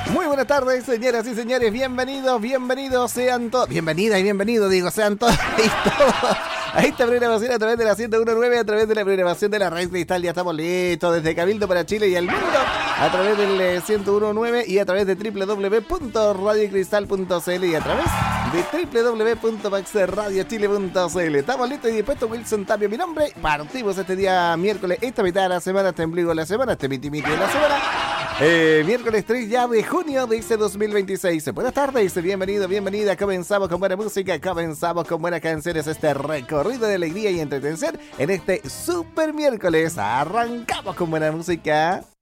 Muy buenas tardes, señoras y señores, bienvenidos sean todos, bienvenida y bienvenido, sean todos y todos a esta programación a través de la 101.9, a través de la programación de la Red Cristal. Ya estamos listos desde Cabildo para Chile y el mundo, a través del 101.9 y a través de www.radiocristal.cl y a través de www.maxradiochile.cl. Estamos listos y dispuestos, Wilson Tapia, mi nombre. Partimos este día miércoles, esta mitad de la semana, este ombligo de la semana, este miti de la semana. Miércoles 3 ya de junio de este 2026. Buenas tardes, bienvenida. Comenzamos con buena música, comenzamos con buenas canciones. Este recorrido de alegría y entretención en este super miércoles. Arrancamos con buena música.